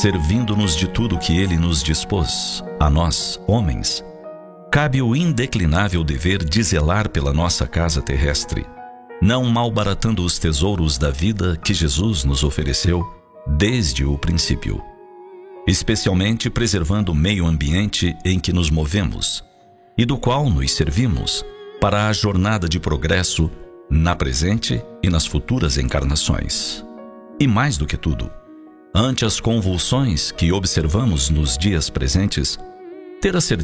servindo-nos de tudo que Ele nos dispôs, a nós, homens, cabe o indeclinável dever de zelar pela nossa casa terrestre, não malbaratando os tesouros da vida que Jesus nos ofereceu desde o princípio, especialmente preservando o meio ambiente em que nos movemos e do qual nos servimos para a jornada de progresso na presente e nas futuras encarnações. E mais do que tudo, ante as convulsões que observamos nos dias presentes, ter a certeza